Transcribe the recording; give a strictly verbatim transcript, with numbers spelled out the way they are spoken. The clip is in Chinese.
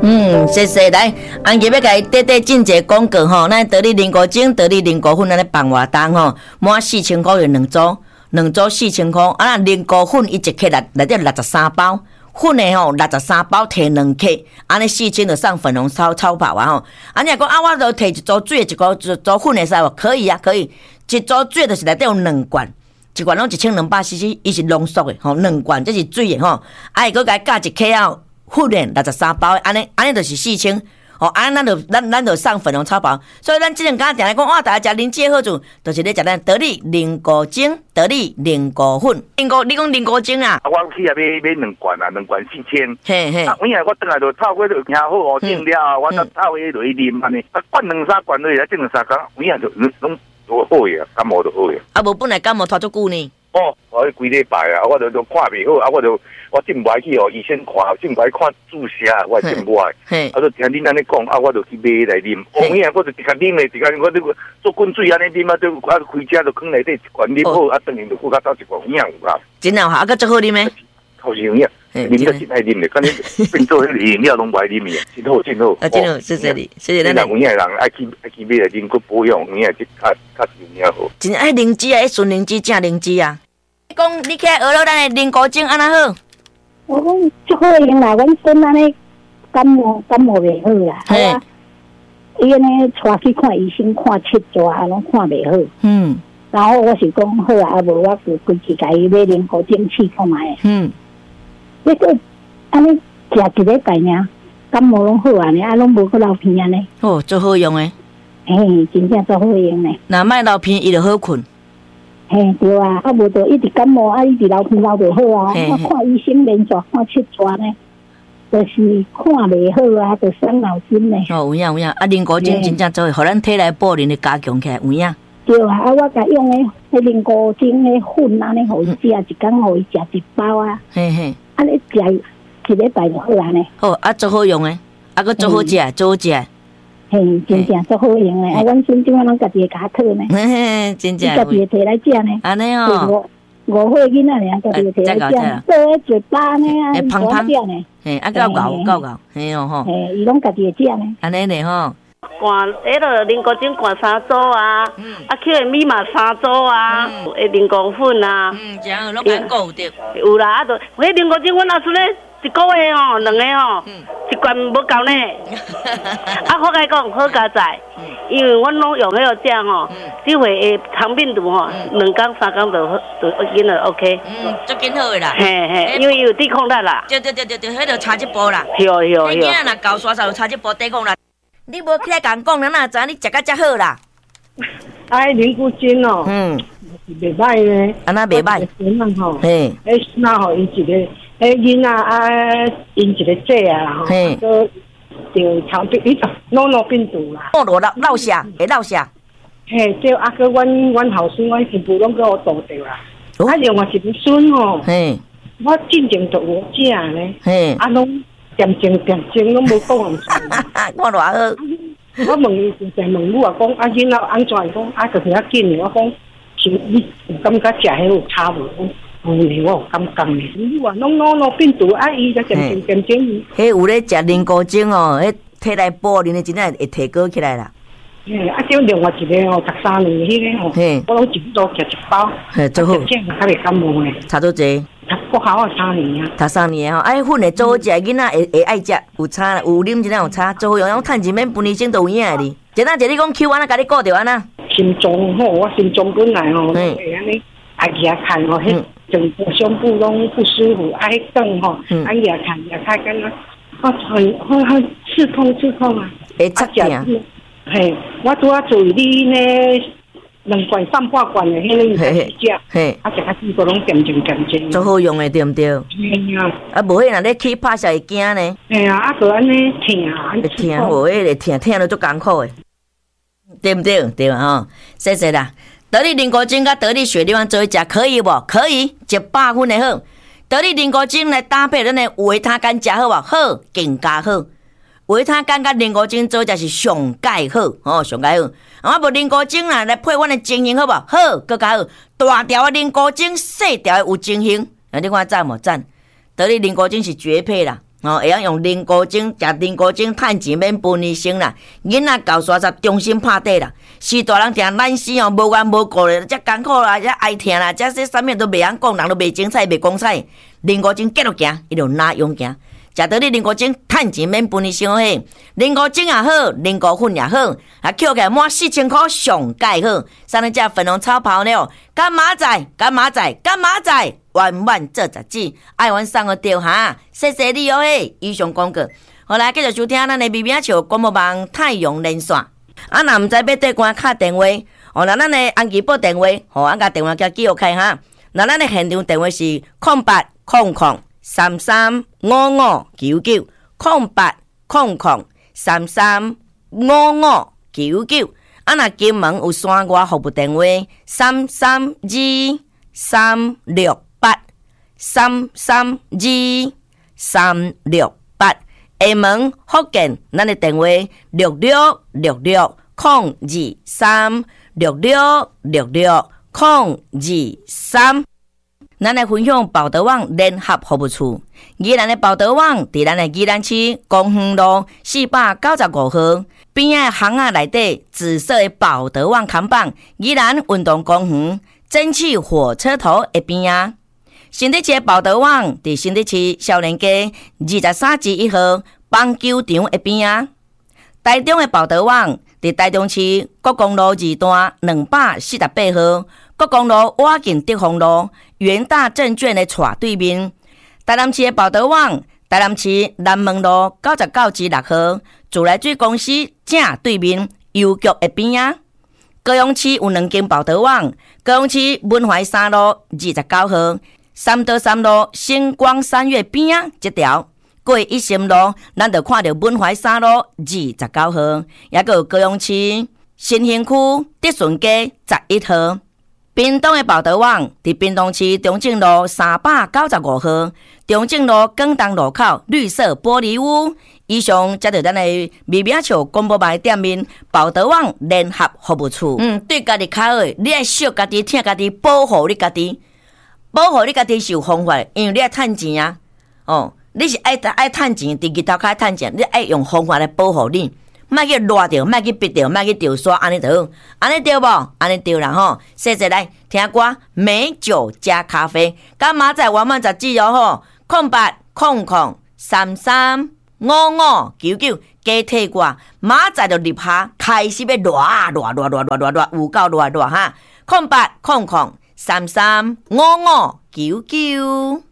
嗯，谢谢。来，安吉要甲伊短短进一个广告吼，咱得力灵果精、得力灵果粉，咱咧放活动吼，满四千块有两组，两组四千块。啊，灵果粉伊一克内内底六十三包，粉的吼六十三包摕两克，安尼四千就上粉红超超跑啊吼。啊，你若讲啊，我都摕一组水，一组一组粉的使无？可以啊，可以。一组水就是内底有两罐。一罐拢一千两百 C C， 伊是浓缩的吼，两罐这是水的吼，啊，伊搁甲加一克啊，粉的六十三包，安尼安尼就是四千，哦，安尼咱就咱咱就送粉红超包，所以咱即阵敢定来讲，哇，大家食灵芝的好处，就是咧食咱得力灵果精、得力灵果粉，灵果你讲灵果精啊？ 我去啊买买两罐啊，两罐四千。 嘿嘿。 啊，有影我转来就透过就听好哦，整了，我就透过落去啉安尼，啊，灌两三罐落去，整两三工，有影就拢。我好呀，感冒就好呀。 啊，无本来感冒拖足久呢。 哦，我规礼拜啊，我就就看袂好，啊，我就我进不去哦，医生看，进不去看注射，我进不来。嘿，啊，就听恁安尼讲，啊，我就去买来啉。哦，有影我就直接啉嘞，直接我这个做滚水安尼啉啊，就啊开车就放内底一罐啉好，啊，等于就搁较倒一罐，有影有啦。 真有效，啊，搁足好啉诶。 好像影。啉得真爱啉的，敢你变做迄个饮料拢不爱啉的，真好真好。 啊，真好，谢谢你，谢谢咱。 有影的人爱去爱去买来啉，佮保养，有影即较较有影好。 真爱灵芝啊，迄纯灵芝正灵芝啊。你讲你起来学了咱的灵果精安那好？ 我讲足好用啦，阮孙安尼感冒感冒袂好啦。嘿。伊安尼带去看医生，看七抓啊，拢看袂好。嗯。然后我是讲好啊，啊无我就规矩甲伊买灵果精试看卖。嗯。那个安尼食一礼拜尔，感冒拢好安尼，啊拢无去流鼻安尼。 哦，最好用诶。 嘿，真正最好用诶。 若莫流鼻，伊就好困。 嘿，对啊，啊无就一直感冒，啊一直流鼻流就好啊。我看医生连续看七抓呢，就是看袂好啊，就伤脑筋呢。 哦，有影有影，啊灵果精真正做会，互咱体内保能的加强起来，有影。 对啊，啊我甲用诶，迄灵果精诶粉安尼，互伊食一工，互伊食一包啊。嘿嘿。啊！你食一礼拜就好安尼。 好，啊，足好用诶，啊，佮足好食，足好食。 嘿，真正足好用诶！啊，阮孙怎啊拢家己甲讨呢？ 嘿嘿，真正。 家己摕来食呢。 安尼哦。 五五岁囡仔尔，家己摕来食，做迄嘴巴呢啊， 胖胖呢。 嘿，啊，够咬够咬，嘿哦吼。 嘿，伊拢家己会食呢。 安尼呢吼。 灌迄个灵果精灌三组啊，嗯、啊，去个米嘛三组啊，诶、嗯，灵果粉啊， 嗯，这样拢敢讲有得。 有啦，啊，就迄灵果精阮拿出咧一个月吼，两个吼，嗯、一罐无够呢。啊，好甲讲好加载，嗯、因为阮拢用迄个食吼，只会诶肠病毒吼，两工三工就好，就紧了 OK。 嗯，足紧好诶啦。 嘿嘿，因为有抵抗力啦。 对对对对对，迄就差一步啦。 对对对。 你囝若高刷刷就差一步抵抗力。你无起来甲人讲，咱哪知你食甲遮好啦？ 哎，灵果精哦，嗯，袂歹呢， 安那袂歹， 吼，嘿，迄那吼，因一个，迄囡仔啊，因一个姐啊，吼，都得肠病，伊脑脑病毒啦， 脑落落下，会落下。 嘿，对，啊个阮阮后孙，阮媳妇拢给我倒掉啦。啊，另外一个孙吼，嘿，我进前就有食呢，嘿，啊拢。点睛点睛拢无讲唔出， 我偌好。 我问伊，就问我讲，啊，囡仔安怎？讲啊，就是较紧的。我讲，像你有感觉食迄有差无？讲有咧，我有感觉咧。你话拢脑脑病毒，啊，伊就点睛点睛。 迄有咧食灵果精哦，迄体内保能的真正会提高起来啦。 嘿，啊，叫另外一个哦，十三年迄个哦，我拢一组食一包， 嘿，最好。 这样较袂感冒咧。 差多济。 国校啊，三年啊， 读三年吼，哎，粉会做好食，囡仔会会爱食，有差啦，有啉真正有差，做好用，用趁钱免分医生都有影哩。一当一你讲 Q 安那，甲你顾着安那。 心脏吼，我心脏本来吼，会安尼爱牙看吼，迄整个胸部拢不舒服，爱动吼，爱牙看牙看干那，啊很很很刺痛刺痛啊， 会插痛。 嘿，我拄啊注意你呢。两罐、三百罐的，迄个你食，嘿，啊，食较几个拢点睛点睛， 足好用的，对毋对？ 嘿啊， 啊，无迄若咧起拍下会惊呢。 嘿啊，啊，个安尼疼啊， 会疼，无迄个疼，疼了足艰苦的，对毋对？对嘛吼，谢谢啦。得力灵果精甲得力雪梨丸做伙食可以无？可以，一百分的好。得力灵果精来搭配咱的维他干食好无？好，更加好。维他干甲灵果精做才是上介好，哦，上介好。啊，无灵果精啦，来配阮的精型好无？好，更加好。大条的灵果精，细条的有精型。啊，你看赞无赞？得力灵果精是绝配啦， 哦，会晓用零古精，食零古精趁钱免分医生啦。囡仔到三十重新拍底啦，是大人定懒死哦，无缘无故咧，遮艰苦啦，遮哀疼啦，遮说啥物都袂晓讲，人都袂精彩，袂光彩。零古精继续行，伊就哪用行？食到你零古精趁钱免分医生嘿，零古精也好，零古粉也好，啊，扣起来满四千块上介好。三日只粉红超跑了，干妈仔，干妈仔，干妈仔，万万做十指，爱玩送个掉哈，谢谢你哦嘿。以上广告，好来继续收听咱的微微笑广播网太阳连线。啊，若毋知要对官敲电话，哦，那咱的安吉报电话，吼、哦，俺甲电话叫记录开哈。那咱的现场电话是空八空空。三三五五九九空八空空三三五五九九，啊那金门有山外服务电话三三二三六八三三二三六八，厦门福建咱的电话六六六六空二三六六六六空二三。咱来分享报德网联合服务处，宜兰的报德网伫咱的宜兰市公园路四百九十五号边仔巷仔内底紫色的报德网看板，宜兰运动公园蒸汽火车头的边仔。新竹市的报德网伫新竹市少年街二十三至一号棒球场的边仔。台中的报德网伫台中市国公路二段两百四十八号。国公路瓦近德丰路元大证券的斜对面，台南市的报德网，台南市南门路九十九至六号自来水公司正对面邮局的边仔。高雄市有两间报德网，高雄市文怀三路二十九号三德三路星光三月边仔这条，过一心路，咱就看到文怀三路二十九号，也有高雄市新兴区德顺街十一号。屏东的报德网伫屏东市中正路三百九十五号，中正路广东路口绿色玻璃屋。以上则是咱的微微笑广播牌店面报德网联合服务处。嗯，对家己较好，你爱惜家己，听家己，保护你家己，保护你家己是有方法，因为你爱趁钱啊。哦，你是爱爱趁钱，伫日头开趁钱，你爱用方法来保护你。莫去赖着，莫去逼着，莫去钓沙，安尼就好，安尼对无？安尼对啦吼。谢谢来听歌，美酒加咖啡，干妈仔完满十指哦吼，空八空空三三五五九九，加替我，马仔就入下，开始要热热热热热热热，有够热热哈，空八空空三三五五九九。